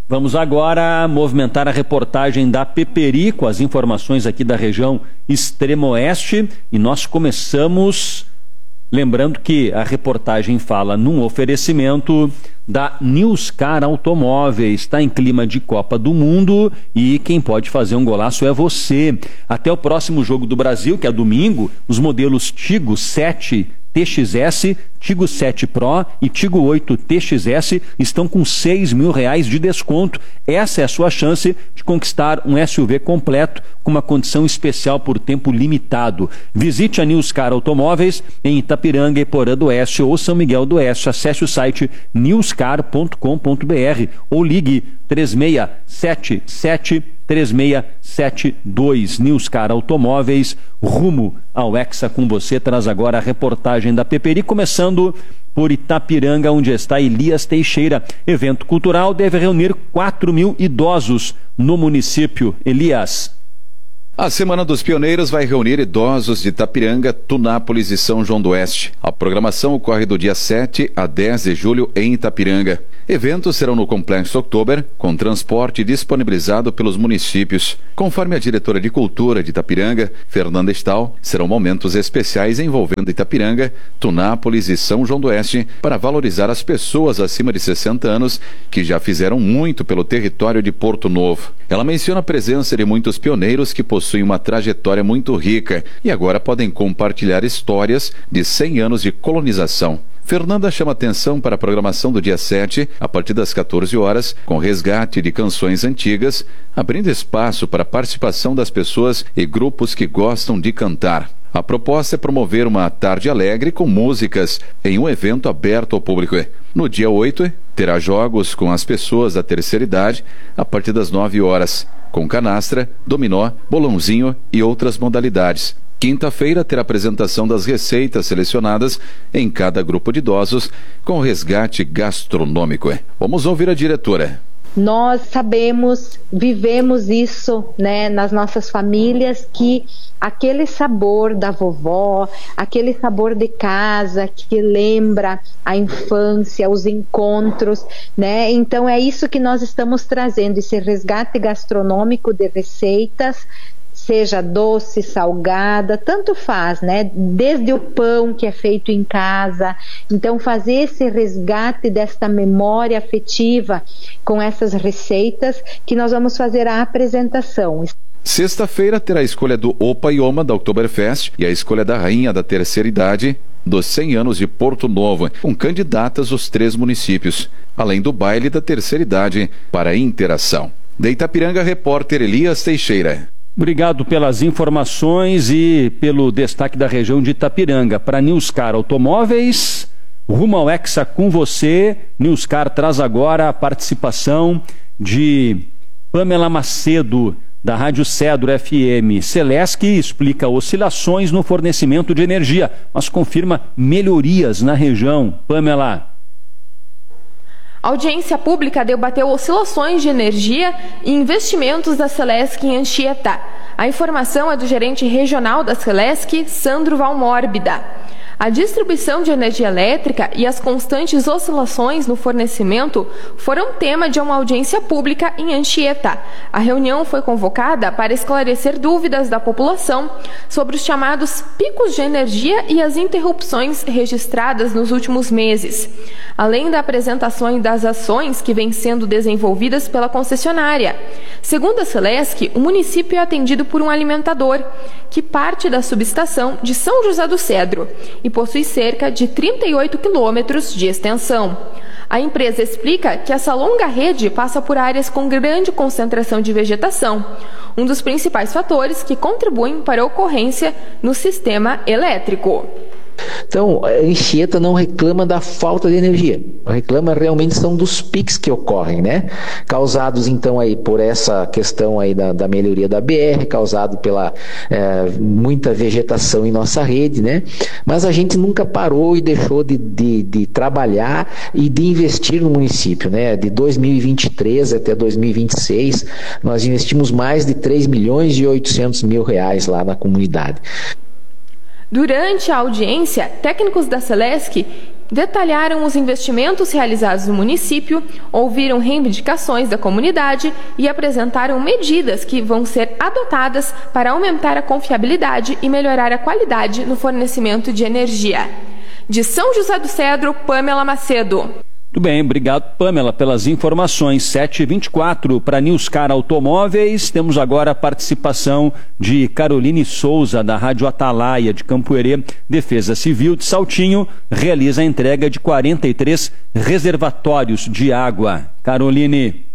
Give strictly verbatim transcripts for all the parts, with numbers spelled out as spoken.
Vamos agora movimentar a reportagem da Peperi com as informações aqui da região Extremo-Oeste e nós começamos lembrando que a reportagem fala num oferecimento da Newscar Automóveis. Está em clima de Copa do Mundo e quem pode fazer um golaço é você. Até o próximo Jogo do Brasil, que é domingo, os modelos Tigo sete T X S, Tigo sete Pro e Tigo oito T X S estão com seis mil reais de desconto. Essa é a sua chance de conquistar um S U V completo com uma condição especial por tempo limitado. Visite a Newscar Automóveis em Itapiranga, Iporã do Oeste ou São Miguel do Oeste. Acesse o site newscar ponto com ponto br ou ligue três seis sete sete três seis sete dois. Newscar Automóveis, rumo ao Hexa com você. Traz agora a reportagem da Peperi, começando por Itapiranga, onde está Elias Teixeira. Evento cultural deve reunir quatro mil idosos no município. Elias. A Semana dos Pioneiros vai reunir idosos de Itapiranga, Tunápolis e São João do Oeste. A programação ocorre do dia sete a dez de julho em Itapiranga. Eventos serão no Complexo Oktober, com transporte disponibilizado pelos municípios. Conforme a diretora de Cultura de Itapiranga, Fernanda Stahl, serão momentos especiais envolvendo Itapiranga, Tunápolis e São João do Oeste para valorizar as pessoas acima de sessenta anos que já fizeram muito pelo território de Porto Novo. Ela menciona a presença de muitos pioneiros que possuem uma trajetória muito rica e agora podem compartilhar histórias de cem anos de colonização. Fernanda chama atenção para a programação do dia sete, a partir das quatorze horas, com resgate de canções antigas, abrindo espaço para a participação das pessoas e grupos que gostam de cantar. A proposta é promover uma tarde alegre com músicas em um evento aberto ao público. No dia oito, terá jogos com as pessoas da terceira idade, a partir das nove horas, com canastra, dominó, bolãozinho e outras modalidades. Quinta-feira terá apresentação das receitas selecionadas em cada grupo de idosos com resgate gastronômico. Vamos ouvir a diretora. Nós sabemos, vivemos isso, né, nas nossas famílias, que aquele sabor da vovó, aquele sabor de casa que lembra a infância, os encontros, né? Então é isso que nós estamos trazendo, esse resgate gastronômico de receitas, seja doce, salgada, tanto faz, né? Desde o pão que é feito em casa. Então, fazer esse resgate desta memória afetiva com essas receitas que nós vamos fazer a apresentação. Sexta-feira terá a escolha do Opa e Oma da Oktoberfest e a escolha da Rainha da Terceira Idade dos cem anos de Porto Novo, com candidatas dos três municípios, além do baile da Terceira Idade para a interação. De Itapiranga, repórter Elias Teixeira. Obrigado pelas informações e pelo destaque da região de Itapiranga. Para Newscar Automóveis, rumo ao Hexa com você. Newscar traz agora a participação de Pamela Macedo, da Rádio Cedro F M. Celesc explica oscilações no fornecimento de energia, mas confirma melhorias na região. Pamela. A audiência pública debateu oscilações de energia e investimentos da Celesc em Anchieta. A informação é do gerente regional da Celesc, Sandro Valmórbida. A distribuição de energia elétrica e as constantes oscilações no fornecimento foram tema de uma audiência pública em Anchieta. A reunião foi convocada para esclarecer dúvidas da população sobre os chamados picos de energia e as interrupções registradas nos últimos meses, além da apresentação das ações que vêm sendo desenvolvidas pela concessionária. Segundo a Celesc, o município é atendido por um alimentador, que parte da subestação de São José do Cedro e possui cerca de trinta e oito quilômetros de extensão. A empresa explica que essa longa rede passa por áreas com grande concentração de vegetação, um dos principais fatores que contribuem para a ocorrência no sistema elétrico. Então, a Anchieta não reclama da falta de energia, reclama realmente são dos piques que ocorrem, né? Causados então aí por essa questão aí da, da melhoria da B R, causado pela é, muita vegetação em nossa rede, né? Mas a gente nunca parou e deixou de, de, de trabalhar e de investir no município, né? De dois mil e vinte e três até dois mil e vinte e seis, nós investimos mais de três milhões e oitocentos mil reais lá na comunidade. Durante a audiência, técnicos da Celesc detalharam os investimentos realizados no município, ouviram reivindicações da comunidade e apresentaram medidas que vão ser adotadas para aumentar a confiabilidade e melhorar a qualidade no fornecimento de energia. De São José do Cedro, Pamela Macedo. Muito bem, obrigado, Pamela, pelas informações. sete e vinte e quatro para Newscar Automóveis. Temos agora a participação de Caroline Souza, da Rádio Atalaia de Campo Herê. Defesa Civil de Saltinho realiza a entrega de quarenta e três reservatórios de água. Caroline.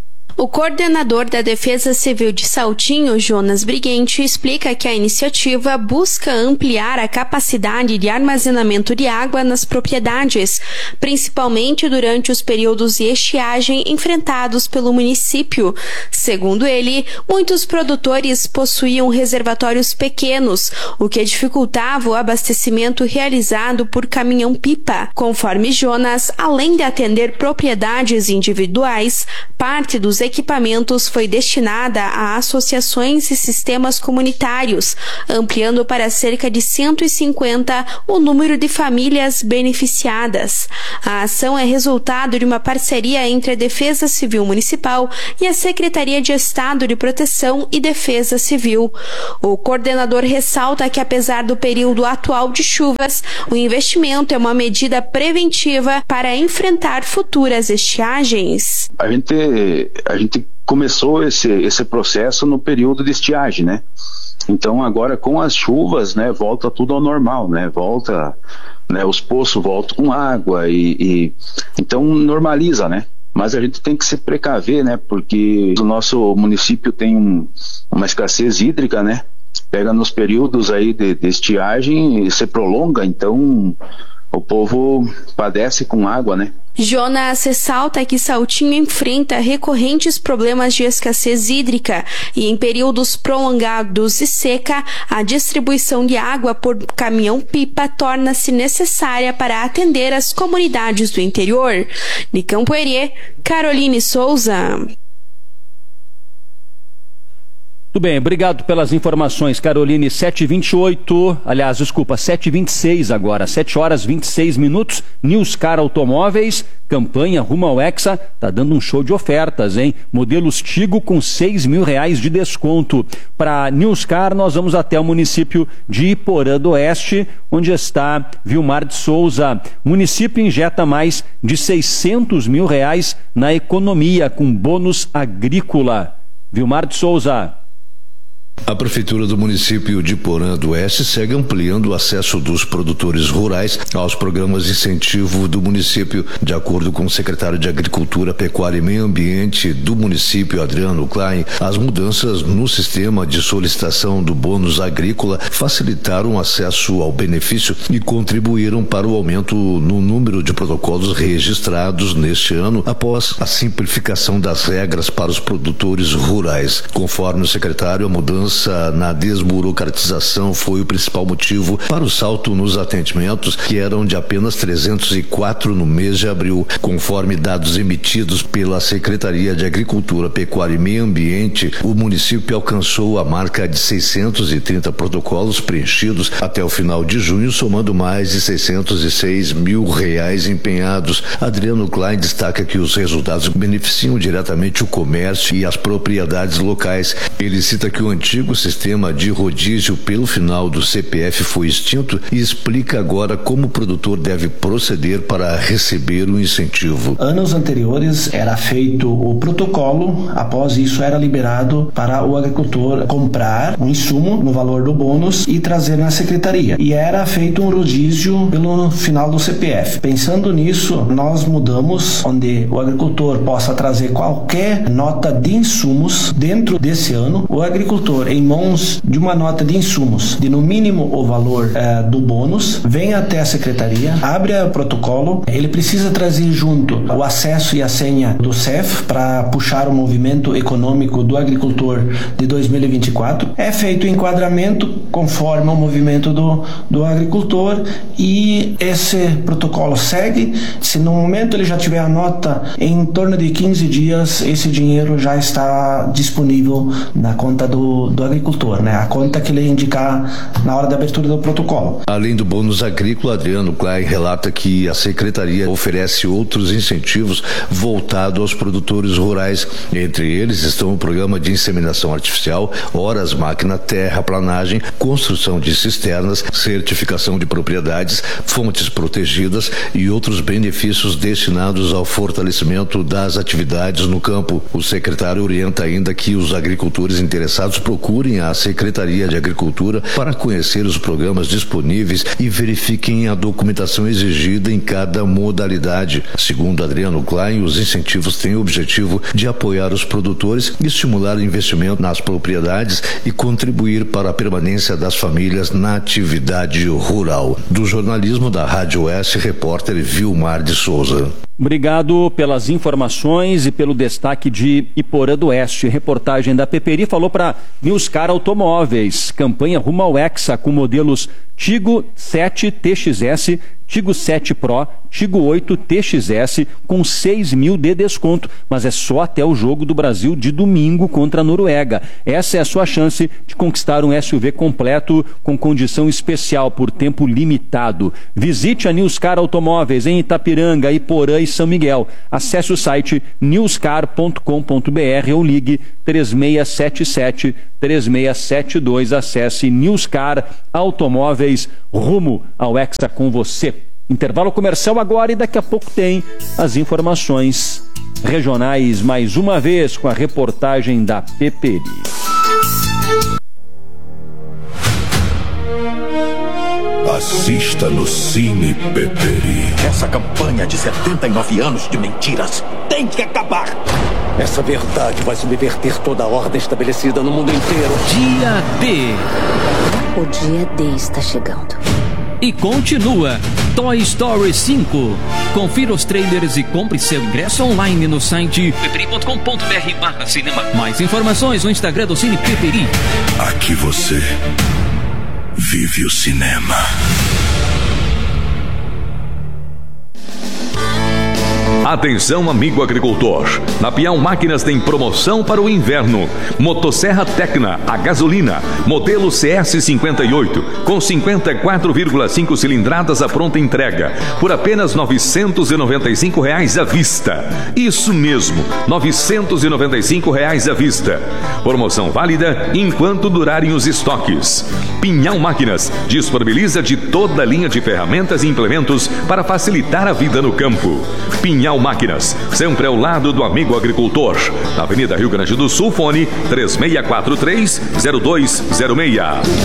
O coordenador da Defesa Civil de Saltinho, Jonas Briguente, explica que a iniciativa busca ampliar a capacidade de armazenamento de água nas propriedades, principalmente durante os períodos de estiagem enfrentados pelo município. Segundo ele, muitos produtores possuíam reservatórios pequenos, o que dificultava o abastecimento realizado por caminhão-pipa. Conforme Jonas, além de atender propriedades individuais, parte dos equipamentos foi destinada a associações e sistemas comunitários, ampliando para cerca de cento e cinquenta o número de famílias beneficiadas. A ação é resultado de uma parceria entre a Defesa Civil Municipal e a Secretaria de Estado de Proteção e Defesa Civil. O coordenador ressalta que, apesar do período atual de chuvas, o investimento é uma medida preventiva para enfrentar futuras estiagens. A gente, a gente começou esse, esse processo no período de estiagem, né? Então agora com as chuvas, né, volta tudo ao normal, né? Volta, né, os poços voltam com água e, e então normaliza, né? Mas a gente tem que se precaver, né? Porque o nosso município tem um, uma escassez hídrica, né? Pega nos períodos aí de, de estiagem e se prolonga, então o povo padece com água, né? Jonas ressalta que Saltinho enfrenta recorrentes problemas de escassez hídrica e, em períodos prolongados de seca, a distribuição de água por caminhão-pipa torna-se necessária para atender as comunidades do interior. De Campo Herê, Caroline Souza. Muito bem, obrigado pelas informações, Caroline. sete e vinte e oito, aliás, desculpa, sete e vinte e seis agora, sete horas e vinte e seis minutos. Newscar Automóveis, campanha rumo ao Hexa, tá dando um show de ofertas, hein? Modelos Tigo com seis mil reais de desconto. Para Newscar, nós vamos até o município de Iporã do Oeste, onde está Vilmar de Souza. O município injeta mais de seiscentos mil reais na economia com bônus agrícola. Vilmar de Souza. A Prefeitura do município de Iporã do Oeste segue ampliando o acesso dos produtores rurais aos programas de incentivo do município. De acordo com o secretário de Agricultura, Pecuária e Meio Ambiente do município, Adriano Klein, as mudanças no sistema de solicitação do bônus agrícola facilitaram o acesso ao benefício e contribuíram para o aumento no número de protocolos registrados neste ano após a simplificação das regras para os produtores rurais. Conforme o secretário, a mudança na desburocratização foi o principal motivo para o salto nos atendimentos, que eram de apenas trezentos e quatro no mês de abril. Conforme dados emitidos pela Secretaria de Agricultura, Pecuária e Meio Ambiente, o município alcançou a marca de seiscentos e trinta protocolos preenchidos até o final de junho, somando mais de seiscentos e seis mil reais empenhados. Adriano Klein destaca que os resultados beneficiam diretamente o comércio e as propriedades locais. Ele cita que o antigo O sistema de rodízio pelo final do C P F foi extinto e explica agora como o produtor deve proceder para receber o incentivo. Anos anteriores era feito o protocolo, após isso era liberado para o agricultor comprar um insumo no valor do bônus e trazer na secretaria. E era feito um rodízio pelo final do C P F. Pensando nisso, nós mudamos onde o agricultor possa trazer qualquer nota de insumos dentro desse ano. O agricultor, em mãos de uma nota de insumos de no mínimo o valor eh, do bônus, vem até a secretaria, abre o protocolo, ele precisa trazer junto o acesso e a senha do C E F para puxar o movimento econômico do agricultor de dois mil e vinte e quatro, é feito o enquadramento conforme o movimento do, do agricultor e esse protocolo segue. Se no momento ele já tiver a nota, em torno de quinze dias esse dinheiro já está disponível na conta do do agricultor, né? A conta que ele indicar na hora da abertura do protocolo. Além do bônus agrícola, Adriano Klein relata que a Secretaria oferece outros incentivos voltados aos produtores rurais. Entre eles estão o programa de inseminação artificial, horas máquina, terraplanagem, construção de cisternas, certificação de propriedades, fontes protegidas e outros benefícios destinados ao fortalecimento das atividades no campo. O secretário orienta ainda que os agricultores interessados procurem a Secretaria de Agricultura para conhecer os programas disponíveis e verifiquem a documentação exigida em cada modalidade. Segundo Adriano Klein, os incentivos têm o objetivo de apoiar os produtores, estimular o investimento nas propriedades e contribuir para a permanência das famílias na atividade rural. Do jornalismo da Rádio Oeste, repórter Vilmar de Souza. Obrigado pelas informações e pelo destaque de Iporã do Oeste. Reportagem da Peperi falou para Newscar Automóveis. Campanha rumo ao Hexa com modelos Tigo sete T X S, Tigo sete Pro, Tigo oito T X S com seis mil de desconto, mas é só até o jogo do Brasil de domingo contra a Noruega. Essa é a sua chance de conquistar um S U V completo com condição especial por tempo limitado. Visite a Newscar Automóveis em Itapiranga, Iporã e São Miguel. Acesse o site newscar ponto com ponto b r ou ligue três seis sete sete, três seis sete dois. Acesse Newscar Automóveis, rumo ao Hexa com você. Intervalo comercial agora e daqui a pouco tem as informações regionais mais uma vez com a reportagem da Peperi. Assista no Cine Peperi. Essa campanha de setenta e nove anos de mentiras tem que acabar. Essa verdade vai subverter toda a ordem estabelecida no mundo inteiro. Dia D. O dia D está chegando. E continua Toy Story cinco. Confira os trailers e compre seu ingresso online no site peperi ponto com ponto b r barra cinema. Mais informações no Instagram do Cine Peperi. Aqui você vive o cinema. Atenção, amigo agricultor. Na Pião Máquinas tem promoção para o inverno. Motosserra Tecna, a gasolina, modelo C S cinquenta e oito, com cinquenta e quatro vírgula cinco cilindradas à pronta entrega, por apenas novecentos e noventa e cinco reais à vista. Isso mesmo, novecentos e noventa e cinco reais à vista. Promoção válida enquanto durarem os estoques. Pinhal Máquinas disponibiliza de toda a linha de ferramentas e implementos para facilitar a vida no campo. Pinhal Máquinas, sempre ao lado do amigo agricultor. Na Avenida Rio Grande do Sul, fone três seis quatro três, zero dois zero seis.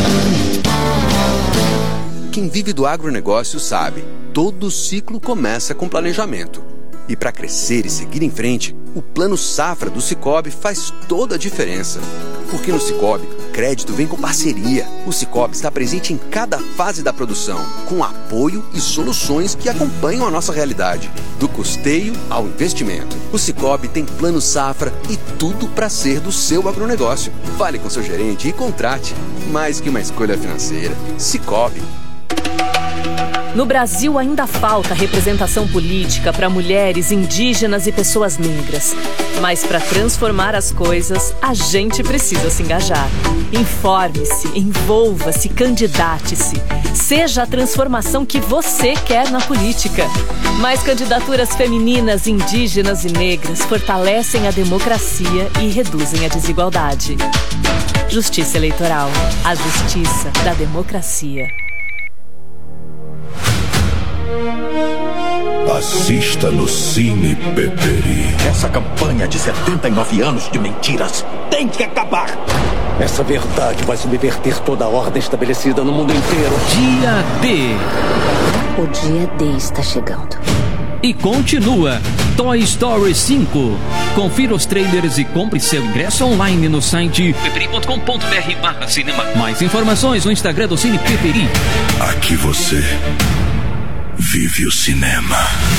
Quem vive do agronegócio sabe, todo ciclo começa com planejamento. E para crescer e seguir em frente, o Plano Safra do Sicoob faz toda a diferença. Porque no Sicoob, crédito vem com parceria. O Sicoob está presente em cada fase da produção, com apoio e soluções que acompanham a nossa realidade. Do custeio ao investimento. O Sicoob tem Plano Safra e tudo para ser do seu agronegócio. Fale com seu gerente e contrate. Mais que uma escolha financeira. Sicoob. No Brasil ainda falta representação política para mulheres, indígenas e pessoas negras. Mas para transformar as coisas, a gente precisa se engajar. Informe-se, envolva-se, candidate-se. Seja a transformação que você quer na política. Mais candidaturas femininas, indígenas e negras fortalecem a democracia e reduzem a desigualdade. Justiça Eleitoral. A justiça da democracia. Assista no Cine Peperi. Essa campanha de setenta e nove anos de mentiras tem que acabar. Essa verdade vai subverter toda a ordem estabelecida no mundo inteiro. Dia D. O dia D está chegando. E continua Toy Story cinco. Confira os trailers e compre seu ingresso online no site peperi ponto com ponto b r barra cinema. Mais informações no Instagram do Cine Peperi. Aqui você vive o cinema.